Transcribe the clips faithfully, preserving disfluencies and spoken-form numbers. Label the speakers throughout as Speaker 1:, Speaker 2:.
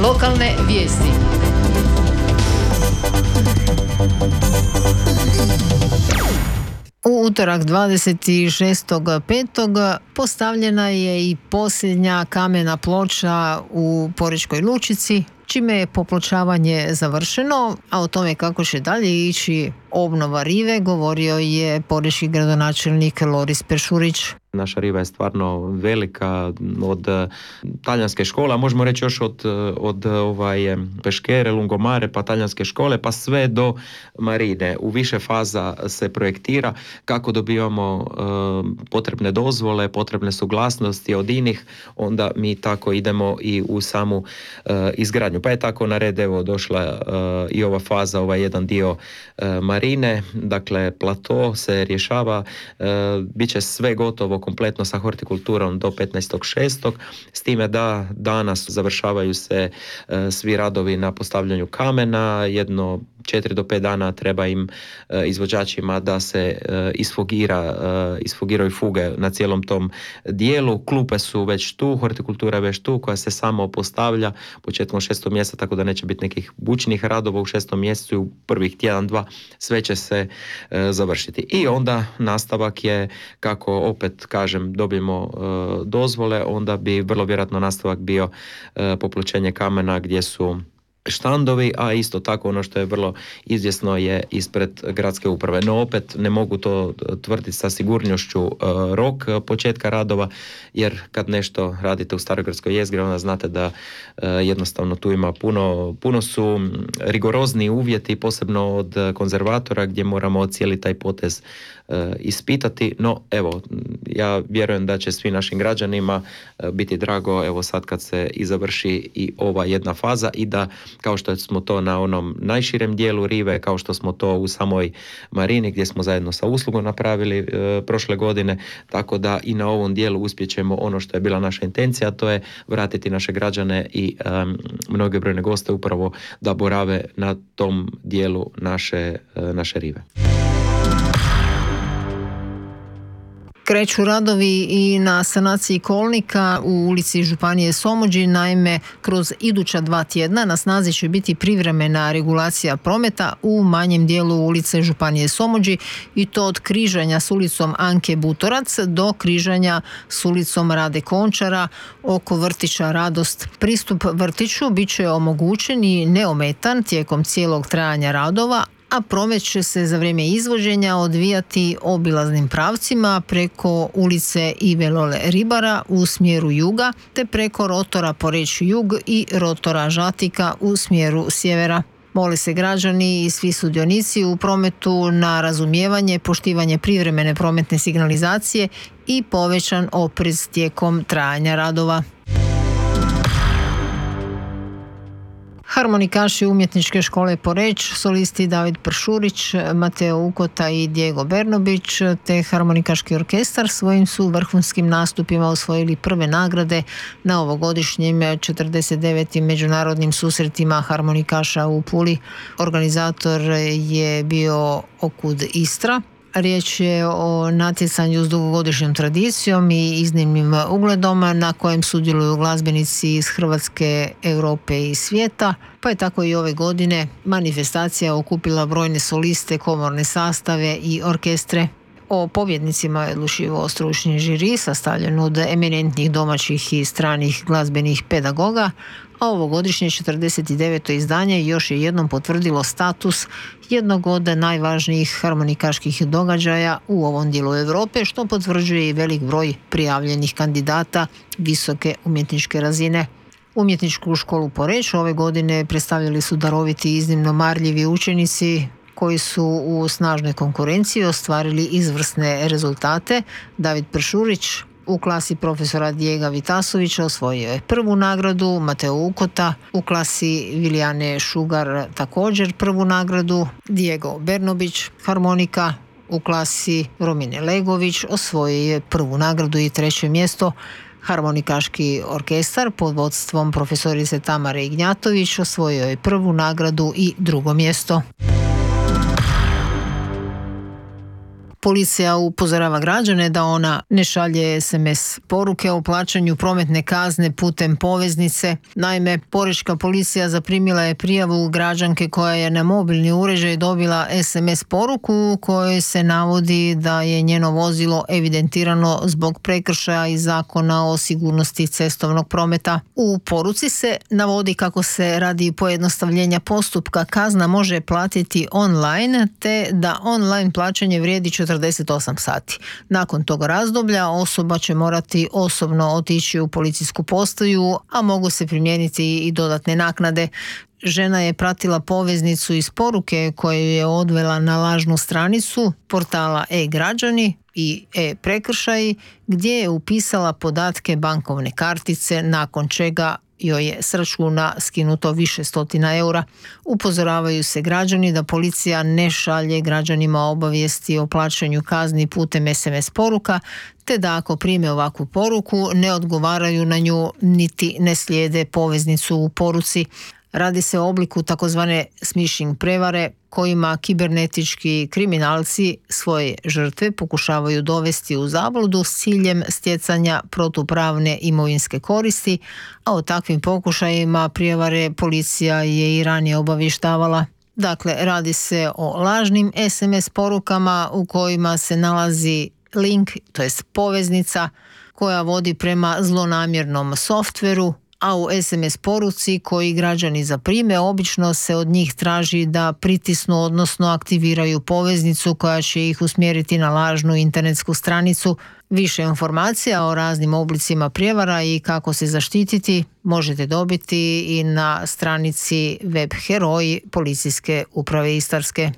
Speaker 1: Lokalne vijesti. U utorak dvadeset šestog petog postavljena je i posljednja kamena ploča u Porečkoj Lučici, čime je popločavanje završeno, a o tome kako će dalje ići obnova rive govorio je porečki gradonačelnik Loris Peršurić.
Speaker 2: Naša riva je stvarno velika, od talijanske škole, a možemo reći još od, od ovaj, peškere, lungomare, pa talijanske škole, pa sve do marine. U više faza se projektira kako dobivamo uh, potrebne dozvole, potrebne suglasnosti od inih, onda mi tako idemo i u samu uh, izgradnju. Pa je tako na red evo došla uh, i ova faza, ovaj jedan dio uh, marine, dakle plato se rješava, uh, bit će sve gotovo kompletno sa hortikulturom do petnaestog šestog S time da danas završavaju se e, svi radovi na postavljanju kamena, jedno četiri do pet dana treba im e, izvođačima da se e, isfogira, e, isfogiraju fuge na cijelom tom dijelu. Klupe su već tu, hortikultura je već tu koja se samo postavlja početkom šestog mjeseca, tako da neće biti nekih bučnih radova u šestom mjesecu i u prvih tjedan, dva sve će se e, završiti. I onda nastavak je kako opet kažem dobijemo e, dozvole, onda bi vrlo vjerojatno nastavak bio e, popločenje kamena gdje su štandovi, a isto tako ono što je vrlo izvjesno je ispred gradske uprave. No opet ne mogu to tvrditi sa sigurnošću uh, rok početka radova, jer kad nešto radite u Starogradskoj jezgri, onda znate da uh, jednostavno tu ima puno, puno su rigorozni uvjeti, posebno od konzervatora, gdje moramo cijeli taj potez uh, ispitati. No evo, ja vjerujem da će svim našim građanima uh, biti drago evo sad kad se i završi i ova jedna faza i da kao što smo to na onom najširem dijelu rive, kao što smo to u samoj marini gdje smo zajedno sa uslugom napravili e, prošle godine, tako da i na ovom dijelu uspjećemo ono što je bila naša intencija, a to je vratiti naše građane i e, mnoge brojne goste upravo da borave na tom dijelu naše, e, naše rive.
Speaker 1: Kreću radovi i na sanaciji kolnika u ulici Županije Somođi, naime kroz iduća dva tjedna na snazi će biti privremena regulacija prometa u manjem dijelu ulice Županije Somođi i to od križanja s ulicom Anke Butorac do križanja s ulicom Rade Končara oko vrtića Radost. Pristup vrtiću bit će omogućen i neometan tijekom cijelog trajanja radova, a promet će se za vrijeme izvođenja odvijati obilaznim pravcima preko ulice Ive Lole Ribara u smjeru juga, te preko rotora Poreč jug i rotora Žatika u smjeru sjevera. Mole se građani i svi sudionici u prometu na razumijevanje, poštivanje privremene prometne signalizacije i povećan oprez tijekom trajanja radova. Harmonikaši Umjetničke škole Poreč, solisti David Peršurić, Mateo Ukota i Diego Bernobić, te harmonikaški orkestar svojim su vrhunskim nastupima osvojili prve nagrade na ovogodišnjim četrdeset devetim međunarodnim susretima harmonikaša u Puli. Organizator je bio Okud Istra. Riječ je o natjecanju s dugogodišnjom tradicijom i iznimnim ugledom na kojem sudjeluju glazbenici iz Hrvatske, Europe i svijeta, pa je tako i ove godine manifestacija okupila brojne soliste, komorne sastave i orkestre. O pobjednicima je odlučivao stručni žiri sastavljen od eminentnih domaćih i stranih glazbenih pedagoga, a ovogodišnje četrdeset deveto izdanje još je jednom potvrdilo status jednog od najvažnijih harmonikaških događaja u ovom dijelu Europe, što potvrđuje i velik broj prijavljenih kandidata visoke umjetničke razine. Umjetničku školu Poreč ove godine predstavljali su daroviti i iznimno marljivi učenici koji su u snažnoj konkurenciji ostvarili izvrsne rezultate. David Peršurić u klasi profesora Dijega Vitasovića osvojio je prvu nagradu, Mateo Ukota u klasi Vilijane Šugar također prvu nagradu, Diego Bernobić harmonika u klasi Romine Legović osvojio je prvu nagradu i treće mjesto. Harmonikaški orkestar pod vodstvom profesorice Tamare Ignjatović osvojio je prvu nagradu i drugo mjesto. Policija upozorava građane da ona ne šalje es em es poruke o plaćanju prometne kazne putem poveznice. Naime, porečka policija zaprimila je prijavu građanke koja je na mobilni uređaj dobila es em es poruku u kojoj se navodi da je njeno vozilo evidentirano zbog prekršaja iz Zakona o sigurnosti cestovnog prometa. U poruci se navodi kako se radi pojednostavljenja postupka kazna može platiti online, te da online plaćanje vrijedi četrdeset osam sati. Nakon tog razdoblja osoba će morati osobno otići u policijsku postaju, a mogu se primijeniti i dodatne naknade. Žena je pratila poveznicu iz poruke koju je odvela na lažnu stranicu portala e-građani i e-prekršaji, gdje je upisala podatke bankovne kartice, nakon čega joj je s računa skinuto više stotina eura. Upozoravaju se građani da policija ne šalje građanima obavijesti o plaćanju kazni putem es em es poruka, te da ako prime ovakvu poruku ne odgovaraju na nju niti ne slijede poveznicu u poruci. Radi se o obliku takozvane smishing prevare kojima kibernetički kriminalci svoje žrtve pokušavaju dovesti u zabludu s ciljem stjecanja protupravne imovinske koristi, a o takvim pokušajima prijevare policija je i ranije obavještavala. Dakle, radi se o lažnim es em es porukama u kojima se nalazi link, to jest poveznica koja vodi prema zlonamjernom softveru, a u es em es poruci koji građani zaprime obično se od njih traži da pritisnu, odnosno aktiviraju poveznicu koja će ih usmjeriti na lažnu internetsku stranicu. Više informacija o raznim oblicima prijevara i kako se zaštititi možete dobiti i na stranici Web Heroji Policijske uprave Istarske.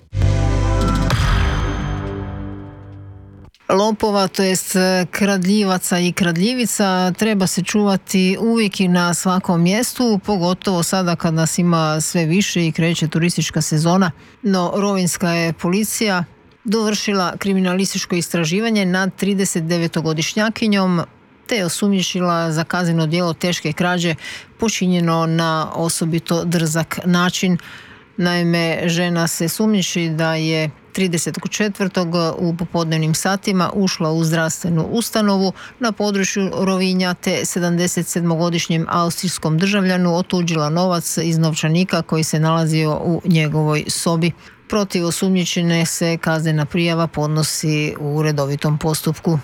Speaker 1: Lopova, to jest kradljivaca i kradljivica, treba se čuvati uvijek i na svakom mjestu, pogotovo sada kad nas ima sve više i kreće turistička sezona. No, rovinjska je policija dovršila kriminalističko istraživanje nad tridesetdevetogodišnjakinjom te je osumnjičila za kazneno djelo teške krađe počinjeno na osobito drzak način. Naime, žena se sumnjiči da je tridesetog četvrtog u popodnevnim satima ušla u zdravstvenu ustanovu na području Rovinja te sedamdesetsedmogodišnjem austrijskom državljanu otuđila novac iz novčanika koji se nalazio u njegovoj sobi. Protiv osumnjičene se kaznena prijava podnosi u redovitom postupku.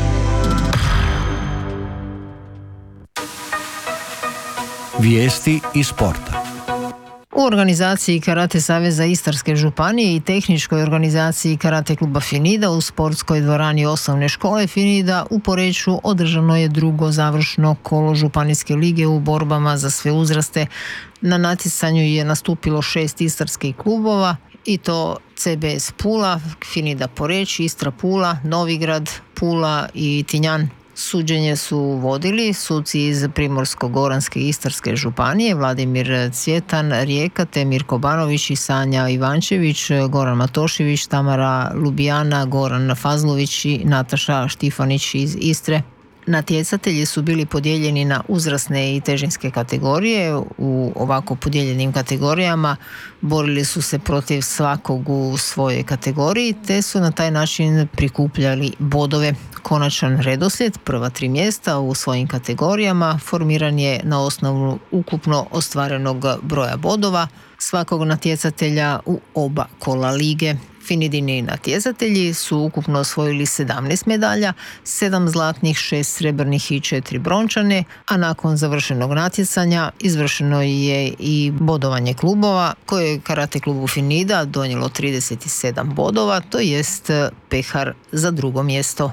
Speaker 3: Vijesti iz sporta.
Speaker 1: U organizaciji Karate Saveza Istarske županije i tehničkoj organizaciji Karate kluba Finida u sportskoj dvorani osnovne škole Finida u Poreču održano je drugo završno kolo županijske lige u borbama za sve uzraste. Na natjecanju je nastupilo šest istarskih klubova i to ce be es Pula, Finida Poreč, Istra Pula, Novigrad, Pula i Tinjan. Suđenje su vodili suci iz Primorsko-goranske Istarske županije, Vladimir Cvjetan, Rijeka, te Mirko Banović i Sanja Ivančević, Goran Matošević, Tamara Lubijana, Goran Fazlović i Nataša Štifanić iz Istre. Natjecatelji su bili podijeljeni na uzrasne i težinske kategorije. U ovako podijeljenim kategorijama borili su se protiv svakog u svojoj kategoriji, te su na taj način prikupljali bodove. Konačan redoslijed, prva tri mjesta u svojim kategorijama, formiran je na osnovu ukupno ostvarenog broja bodova svakog natjecatelja u oba kola lige. Finidini natjecatelji su ukupno osvojili sedamnaest medalja, sedam zlatnih, šest srebrnih i četiri brončane, a nakon završenog natjecanja izvršeno je i bodovanje klubova koje je Karate klubu Finida donijelo trideset sedam bodova, to jest pehar za drugo mjesto.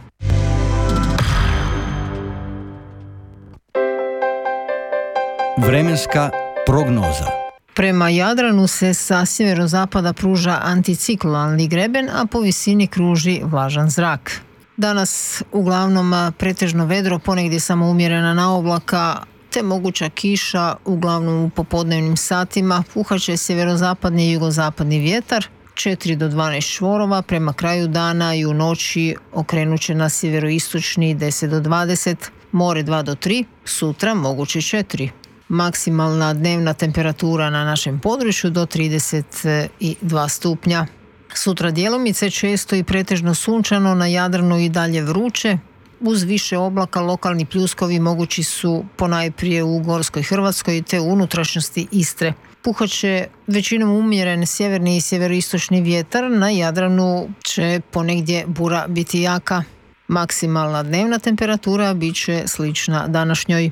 Speaker 3: Vremenska prognoza.
Speaker 1: Prema Jadranu se sa sjeverozapada pruža anticiklonalni greben, a po visini kruži vlažan zrak. Danas uglavnom pretežno vedro, ponegdje samo umjerena naoblaka, te moguća kiša, uglavnom u popodnevnim satima. Puhaće sjeverozapadni i jugozapadni vjetar, četiri do dvanaest čvorova, prema kraju dana i u noći okrenut će na sjeveroistočni deset do dvadeset, more dva do tri, sutra moguće četiri. Maksimalna dnevna temperatura na našem području do trideset dva stupnja. Sutra djelomice, često i pretežno sunčano, na Jadranu i dalje vruće. Uz više oblaka lokalni pljuskovi mogući su ponajprije u Gorskoj Hrvatskoj te u unutrašnjosti Istre. Puhat će većinom umjeren sjeverni i sjeveroistočni vjetar, na Jadranu će ponegdje bura biti jaka. Maksimalna dnevna temperatura bit će slična današnjoj.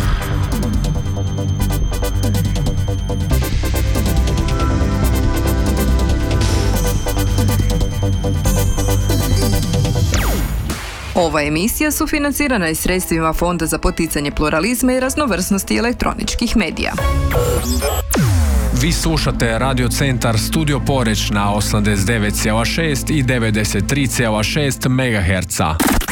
Speaker 4: Ova emisija sufinancirana je sredstvima Fonda za poticanje pluralizma i raznovrsnosti elektroničkih medija.
Speaker 5: Vi slušate Radio Centar Studio Poreč na osamdeset devet zarez šest i devedeset tri zarez šest megaherca.